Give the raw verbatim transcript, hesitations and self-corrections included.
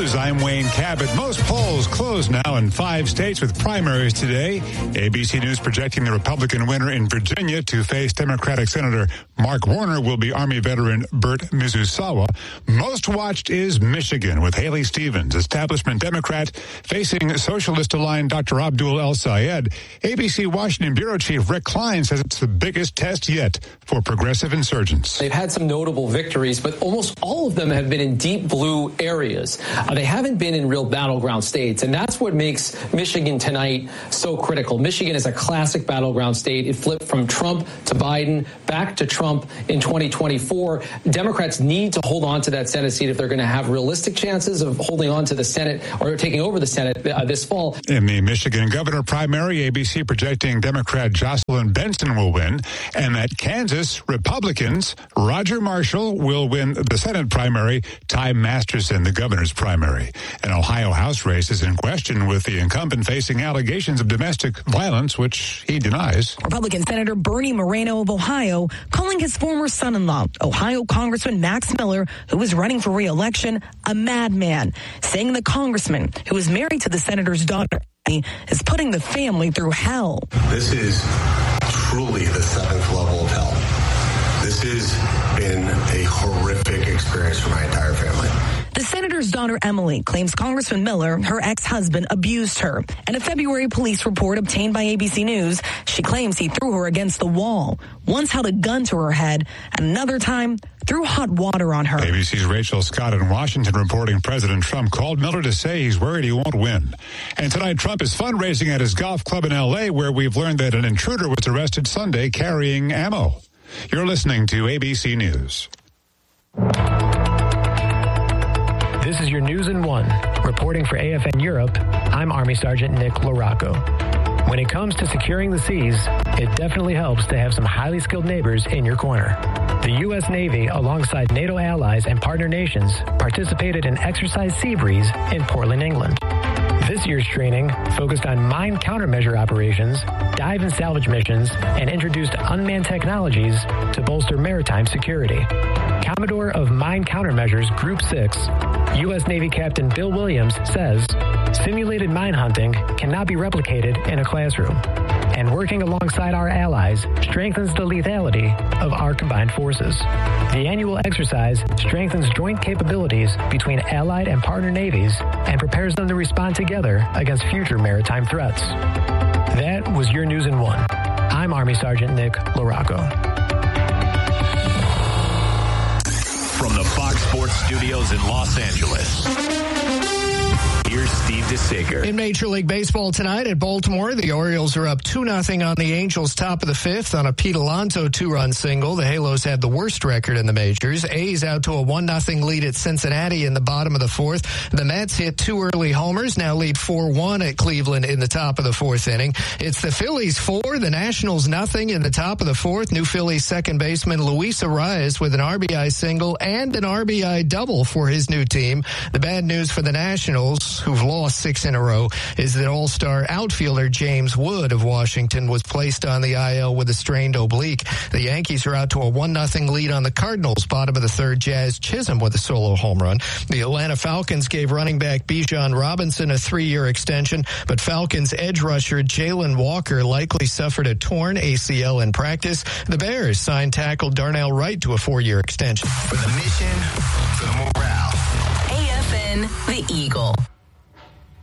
News, I'm Wayne Cabot. Most polls closed now in five states with primaries today. A B C News projecting the Republican winner in Virginia to face Democratic Senator Mark Warner will be Army veteran Bert Mizusawa. Most watched is Michigan with Haley Stevens, establishment Democrat, facing socialist-aligned Doctor Abdul El-Sayed. A B C Washington Bureau Chief Rick Klein says it's the biggest test yet for progressive insurgents. They've had some notable victories, but almost all of them have been in deep blue areas. Uh, they haven't been in real battleground states, and that's what makes Michigan tonight so critical. Michigan is a classic battleground state. It flipped from Trump to Biden, back to Trump in twenty twenty-four. Democrats need to hold on to that Senate seat if they're going to have realistic chances of holding on to the Senate or taking over the Senate uh, this fall. In the Michigan governor primary, A B C projecting Democrat Jocelyn Benson will win, and that Kansas Republicans Roger Marshall will win the Senate primary, Ty Masterson the governor's primary. An Ohio House race is in question with the incumbent facing allegations of domestic violence, which he denies. Republican Senator Bernie Moreno of Ohio calling his former son-in-law, Ohio Congressman Max Miller, who was running for re-election, a madman, saying the congressman, who is married to the senator's daughter, is putting the family through hell. This is truly the seventh level of hell. This has been a horrific experience for my entire family. The senator's daughter, Emily, claims Congressman Miller, her ex-husband, abused her. In a February police report obtained by A B C News, she claims he threw her against the wall, once held a gun to her head, and another time threw hot water on her. A B C's Rachel Scott in Washington reporting President Trump called Miller to say he's worried he won't win. And tonight, Trump is fundraising at his golf club in L A, where we've learned that an intruder was arrested Sunday carrying ammo. You're listening to A B C News. This is your News in One. Reporting for A F N Europe, I'm Army Sergeant Nick LaRocco. When it comes to securing the seas, it definitely helps to have some highly skilled neighbors in your corner. The U S Navy, alongside NATO allies and partner nations, participated in Exercise Seabreeze in Portland, England. This year's training focused on mine countermeasure operations, dive and salvage missions, and introduced unmanned technologies to bolster maritime security. Commodore of Mine Countermeasures Group six, U S Navy Captain Bill Williams says, simulated mine hunting cannot be replicated in a classroom, and working alongside our allies strengthens the lethality of our combined forces. The annual exercise strengthens joint capabilities between allied and partner navies and prepares them to respond together against future maritime threats. That was your News in One. I'm Army Sergeant Nick LaRocco. From the Fox Sports Studios in Los Angeles, here's Steve DeSager. In Major League Baseball tonight at Baltimore, the Orioles are up two nothing on the Angels, top of the fifth on a Pete Alonso two-run single. The Halos had the worst record in the majors. A's out to a one nothing lead at Cincinnati in the bottom of the fourth. The Mets hit two early homers, now lead four one at Cleveland in the top of the fourth inning. It's the Phillies four, the Nationals nothing in the top of the fourth. New Phillies second baseman Luis Arias with an R B I single and an R B I double for his new team. The bad news for the Nationals, who've lost six in a row, is that all-star outfielder James Wood of Washington was placed on the I L with a strained oblique. The Yankees are out to a one nothing lead on the Cardinals. Bottom of the third, Jazz Chisholm with a solo home run. The Atlanta Falcons gave running back Bijan Robinson a three-year extension, but Falcons edge rusher Jalen Walker likely suffered a torn A C L in practice. The Bears signed tackle Darnell Wright to a four-year extension. For the mission, for the morale. A F N, The Eagle.